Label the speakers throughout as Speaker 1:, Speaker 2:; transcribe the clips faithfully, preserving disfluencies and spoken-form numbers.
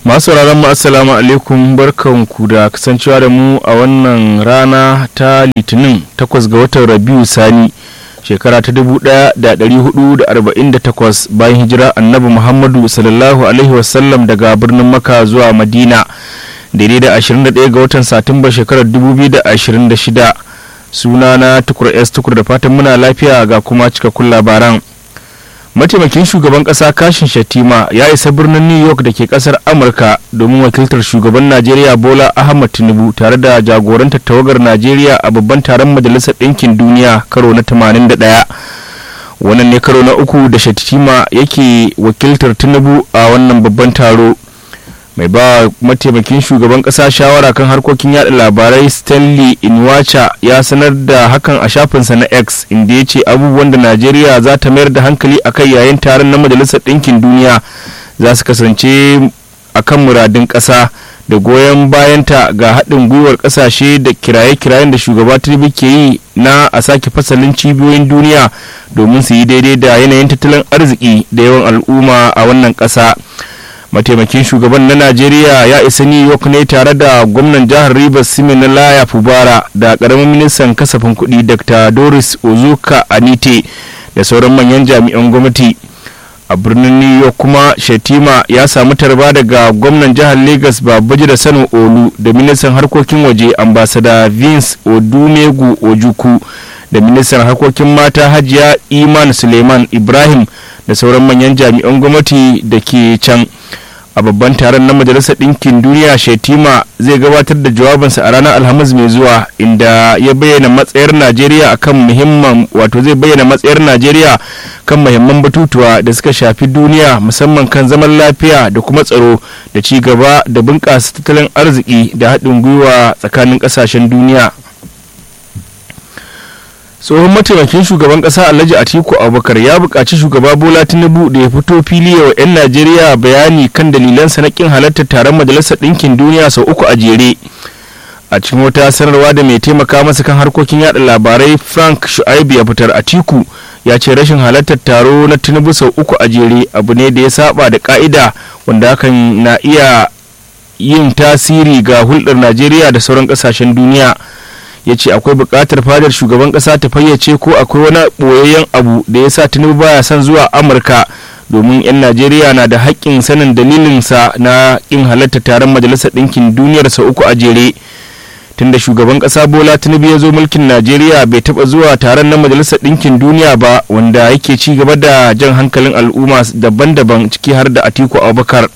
Speaker 1: Masu sauraron mu assalamu alaikum, barkanku da kasancewa da mu a wannan rana ta Litinin takwas ga watan Rabiu Sani shekara ta dubu ɗaya da ɗari hudu da arba'in da takwas bayan hijira Annabi Muhammadu sallallahu alaihi wasallam daga birnin Makka zuwa Madina, daidai da ashirin da ɗaya ga watan Satumba shekarar dubu biyu da ashirin da shida. Sunana Tukur S Tukur, da fatan muna lafiya ga kuma cikakkun labaran. Mataimakin shugaban kasa Kashin Shattima ya isa birnin New York da ke kasar Amurka domin wakiltar shugaban Najeriya Bola Ahmed Tinubu tare da jagorantar tawagar Najeriya a babban taron Majalisar Ɗinkin Duniya karo na tamanin da ɗaya. Wannan ne karo na uku da Shattima yake wakiltar Tinubu a wannan babban taro. Mai ba mataimakin shugaban kasa shawara kan harkokin yada labarai Stanley Inwacha ya sanar da hakan a shafinsa na X, inda ya ce abubuwan da Najeriya za ta mayar da hankali a kai yayin taron na Majalisar Ɗinkin Duniya za su kasance a kan muradin ƙasa da goyon bayanta ga haɗin gwiwar ƙasashe da kiraye-kirayen da shugaba Tinubu ke yi na a sake fasalin cibiyoyin duniya domin su yi daidai da yanayin tattalin arziki da yawan al'umma a wannan ƙasa. Mataimakin shugaban na Najeriya ya isa New York ne tare da gwamnan jihar Rivers Siminalaya Fubara da karamin ministan kasafin kuɗi Doctor Doris Ozuka Anite da sauran manyan jami'an gwamnati. A birnin New York kuma Shettima ya samu tarba daga gwamnan jihar Lagos Babajide Sano Olu da ministan harkokin waje Ambassador Vince Odumegu Ojukwu da ministan harkokin mata Hajiya Iman Suleiman Ibrahim da sauran manyan jami'an gwamnati da ke can. A babban taron na Majalisar Ɗinkin Duniya, Shettima zai gabatar da jawabinsa a ranar Alhamis mai zuwa, inda ya bayyana matsayar Najeriya akan muhimman wato zai bayyana matsayar Najeriya kan muhimman batutuwa da suka shafi duniya, musamman kan zaman lafiya da kuma tsaro da ci gaba da bunƙasa tattalin arziki da haɗin gwiwa tsakanin ƙasashen duniya. Tsohon mataimakin shugaban kasa Alhaji Atiku Abubakar ya buƙaci shugaba Bola Tinubu da ya fito fili wa 'yan Najeriya bayani kan dalilansa na kin halartar taron Majalisar Ɗinkin Duniya sau uku a jere. A cikin wata sanarwa da mai taimaka masa kan harkokin yada labarai Frank Shu'aibu ya fitar, Atiku ya ce rashin halartar taro na Tinubu sau uku a jere abu ne da ya saba da ka'ida, wanda hakan na iya yin tasiri ga hulɗar Najeriya da sauran ƙasashen duniya. Ya ce akwai buƙatar fadar shugaban ƙasa ta fayyace ko akwai wani ɓoyayyen abu da ya sa Tinubu baya son zuwa Amurka, domin 'yan Najeriya na da haƙƙin sanin dalilinsa na ƙin halarta taron Majalisar Ɗinkin Duniyar sau uku a jere. Tunda shugaban ƙasa Bola Tinubu ya zo mulkin Najeriya bai taɓa zuwa taron na Majalisar Ɗinkin Duniya ba, wanda yake ci gaba da jan hankalin al'umma daban-daban ciki har da Atiku Abubakar.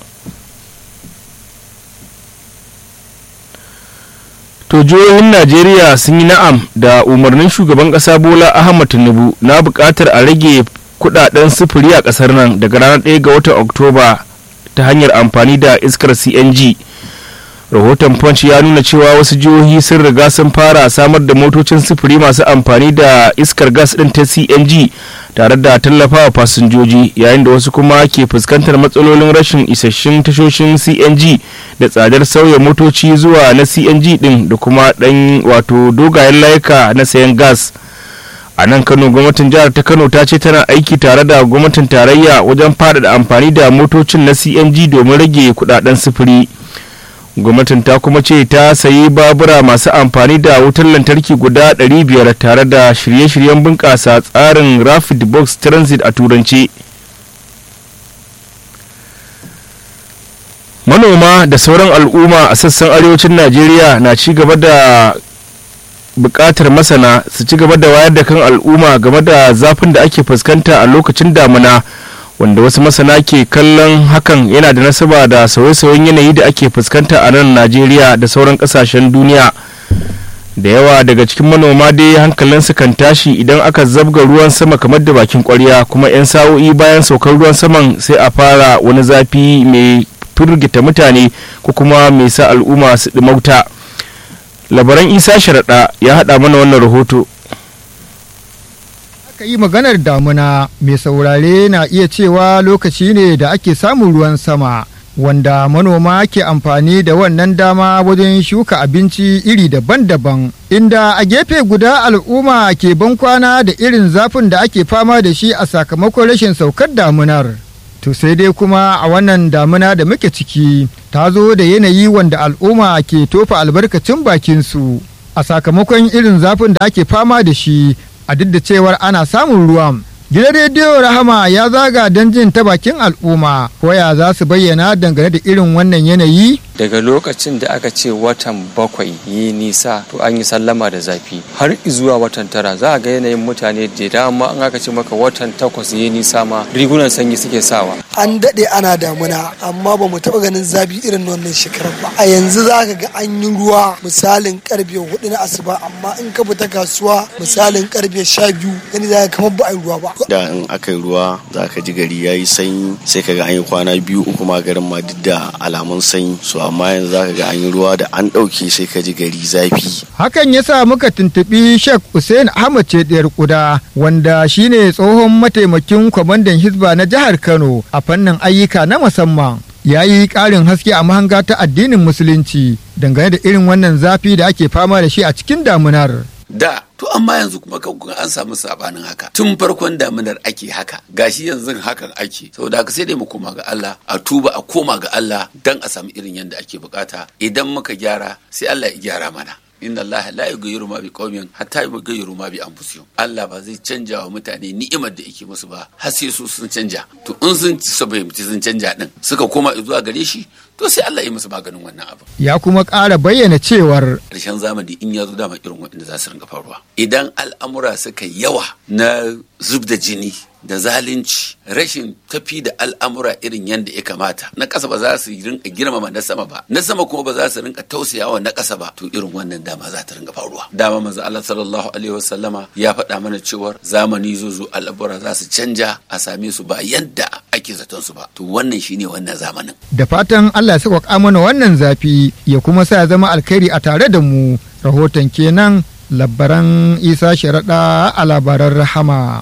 Speaker 1: To jihohin Najeriya sun yi na'am da umarnin shugaban kasa Bola Ahmed Tinubu na buƙatar a rage kudaden sufuri a ƙasar nan daga ranar ɗaya ga watan Oktoba ta hanyar amfani da iskar C N G. Rahoton Punch ya nuna cewa wasu jihohi sun riga sun fara samar da motocin sufuri masu amfani da iskar gas ɗin ta C N G tare da tallafawa fasinjoji, yayin da wasu kuma ke fuskantar matsalolin rashin isasshen tashoshin C N G da tsadar sauya motoci zuwa na C N G ɗin da kuma ɗan wato dogayen layuka na sayan gas. A nan Kano, gwamnatin jihar ta Kano ta ce tana aiki tare da gwamnatin tarayya wajen faɗaɗa amfani da motocin na C N G domin rage kuɗaɗen sufuri. Gwamnatin ta kuma ce ta sayi babura masu amfani da wutar lantarki guda ɗari biyar tare da shirye-shiryen bunƙasa tsarin Rapid Box Transit a turanci. Manoma da sauran al'umma a sassan arewacin Najeriya na ci gaba da buƙatar masana su ci gaba da wayar da kan al'umma game da zafin da ake fuskanta a lokacin damuna, wanda wasu masana ke kallon hakan yana da nasaba da sauye-sauyen yanayi da ake fuskanta a nan Najeriya da sauran kasashen duniya. Da yawa daga cikin manoma dai hankalinsu kan tashi idan aka zabga ruwan sama kamar da bakin kwarya, kuma 'yan sa'o'i bayan saukar ruwan saman sai a fara wani zafi mai firgita mutane ko kuma mai sa al'umma su ɗimauta. Labaran Isa Sharaɗa ya haɗa mana wannan rahoto.
Speaker 2: Aka yi maganar damuna, mai saurare na iya cewa lokaci ne da ake samun ruwan sama, wanda manoma ke amfani da wannan dama wajen shuka abinci iri daban-daban, inda a gefe guda al'umma ke bankwana da irin zafin da ake fama da shi a sakamakon rashin saukar damunar. To sai dai kuma a wannan damuna da muke ciki ta zo da yanayi wanda al'umma ke tofa albarkacin bakinsu a sakamakon irin zafin da ake fama da shi a duk da cewar ana samun ruwan. Gidan rediyo Rahama ya zaga don jin ta bakin al'umma koya za su bayyana dangane da irin wannan yanayi.
Speaker 3: Daga lokacin da aka ce watan bakwai yi nisa to an yi sallama da zafi har zuwa watan tara za a ga yanayin mutane da dama an aka ce maka watan takwas yi nisa ma rigunan sanyi suke sawa.
Speaker 4: An daɗe ana damuna amma ba mu taɓa ganin zafi irin wannan shekarar ba. A yanzu za ka ga an yi ruwa misalin karfe hudu na asuba amma in ka fita kasuwa misalin karfe sha biyu gani za ka kamar ba a yi ruwa ba.
Speaker 5: Da in aka yi ruwa za ka ji gari ya yi sanyi sai ka ga an yi kwana biyu uku ma garin ma duk da alamun sanyi so amma yanzu za ka ga an yi ruwa da an ɗauke sai ka ji gari zafi.
Speaker 2: Hakan ya sa muka tuntuɓi Sheikh Hussein Ahmad Cediyar Kuda wanda shine tsohon mataimakin kwamandan Hizba na jihar Kano a fannin ayyuka na musamman. Ya yi ƙarin haske a mahanga ta addinin Musulunci dangane da irin wannan zafi da ake fama da shi a cikin damunar.
Speaker 6: Da to amma yanzu kuma kan an samu sabanin haka tun farkon damunar ake haka gashi yanzu hakan ake saboda haka sai dai mu koma ga Allah a tuba a koma ga Allah dan a samu irin yanda ake bukata idan muka gyara sai Allah ya gyara mana. Inna Allah la yughayyiru ma bi qaumin hatta yughayyiru ma bi anfusihim. Allah ba zai canja wa mutane ni'imar da yake musu ba har sai su sun canja. To in sun fahimci sun canja din suka koma zuwa gare shi to sai Allah ya musu maganin wannan abu.
Speaker 2: Ya kuma ƙara bayyana cewar
Speaker 6: ƙarshen zamani in ya zo dama irin waɗanda za su ringa faruwa. Idan al'amura suka yawa na zub da jini da zalunci rashin tafi da al'amura irin yadda ya kamata na ƙasa ba za su rinka girmama na sama ba na sama kuma ba za su rinka tausayawa na ƙasa ba to irin wannan dama za ta rinka faruwa. Dama manzo Allah sallallahu alaihi wasallama ya faɗa mana cewar zamani zo zo al'amura za su canja a same su ba yadda ake zaton su ba to wannan shine wannan zamanin.
Speaker 2: Da fatan Allah ya saka mana wannan zafi ya kuma sa ya zama alkhairi a tare da mu. Rahoton kenan labaran Isa Sharaɗa a labaran Rahama.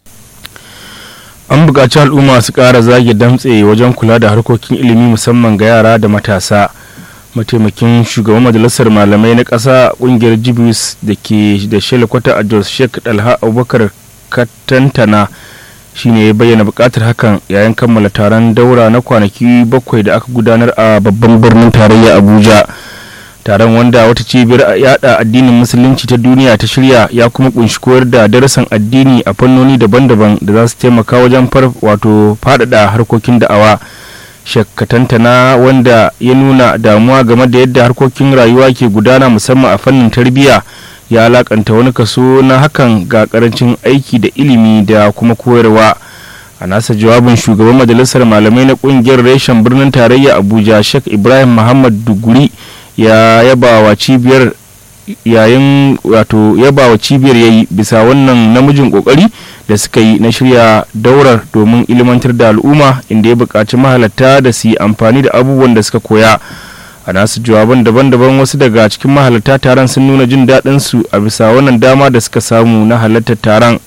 Speaker 1: An buƙaci al'umma su ƙara zage damtse wajen kula da harkokin ilimi musamman ga yara da matasa. Mataimakin shugaban majalisar malamai na ƙasa ƙungiyar Jibus da ke da shelakwata a Jos Sheikh Dalha Abubakar Katantana shi ne ya bayyana buƙatar hakan yayin kammala taron daura na kwanaki bakwai da aka gudanar a babban birnin tarayya Abuja. Taron wanda wata cibiyar yada addinin musulunci ta duniya ta shirya ya kuma kunshi koyar da darasan addini a fannoni daban-daban da za su taimaka wajen wato faɗaɗa harkokin da'awa. Shakkatantana wanda ya nuna damuwa game da yadda harkokin rayuwa ke gudana musamman a fannin tarbiyya ya alakanta wani kaso na hakan ga karancin aiki da ilimi da kuma koyarwa. A nasa jawabin shugaban majalisar malamai na kungiyar reshen birnin tarayya Abuja Sheikh Ibrahim Muhammad Duguri ya yaba wa cibiyar yayin wato yaba wa cibiyar yayi bisa wannan namijin kokari da suka yi na shirya daurar domin ilimantar da al'umma inda ya buƙaci mahalarta da su yi amfani da abubuwan da suka koya. A nasu jawaban daban-daban wasu daga cikin mahalarta taron sun nuna jin daɗin su a bisa wannan dama da suka samu na halartar taron.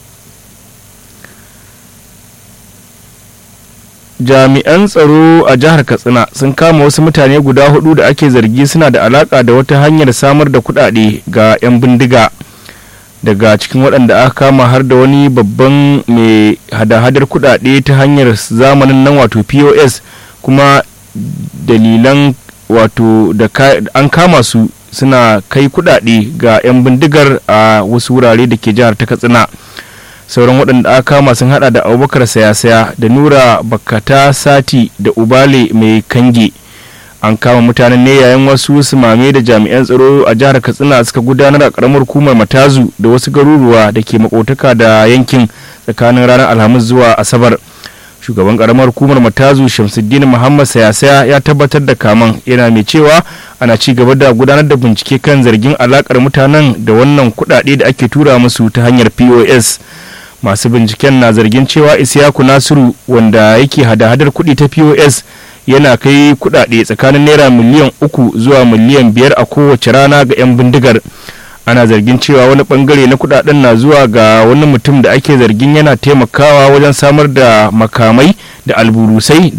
Speaker 1: Jami'an tsaro a jihar Katsina sun kama wasu mutane guda hudu da ake zargi suna da alaka da wata hanyar samar da kudade ga 'yan bindiga. Daga cikin waɗanda aka kama har da wani babban mai hada-hadar kudade ta hanyar zamanin nan wato P O S kuma dalilan wato da an kama su suna kai kudade ga 'yan bindigar a wasu wurare da ke jihar ta Katsina. Sauran waɗanda aka kama sun hada da Abubakar Sayasaya da Nura Bakata Sati da Ubale mai kange. An kama mutanen ne yayin wasu sumame da jami'an tsaro a jihar Katsina suka gudanar a karamar hukumar Matazu da wasu garuruwa da ke makotaka da yankin tsakanin ranar Alhamis zuwa Asabar. Shugaban karamar hukumar Matazu Shamsuddin Muhammad Sayasaya ya tabbatar da kaman yana mai cewa ana ci gaba da gudanar da bincike kan zargin alakar mutanen da wannan kuɗaɗe da ake tura musu ta hanyar P O S. Masu binciken na zargin cewa Isiyaku Nasiru wanda yake hada-hadar kuɗi ta P O S yana kai kuɗaɗe tsakanin naira miliyan uku zuwa miliyan biyar a kowace rana ga 'yan bindigar. Ana zargin cewa wani bangare na kuɗaɗen na zuwa ga wani mutum da ake zargin yana taimakawa wajen samar da makamai da alburusai